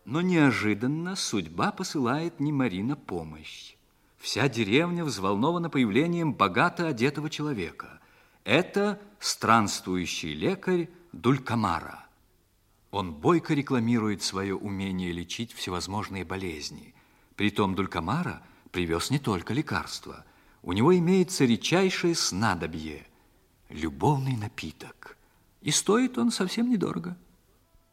Но неожиданно судьба посылает Немари на помощь. Вся деревня взволнована появлением богато одетого человека. Это странствующий лекарь Дулькамара. Он бойко рекламирует свое умение лечить всевозможные болезни. Притом Дулькамара привез не только лекарства. У него имеется редчайшее снадобье – любовный напиток. И стоит он совсем недорого.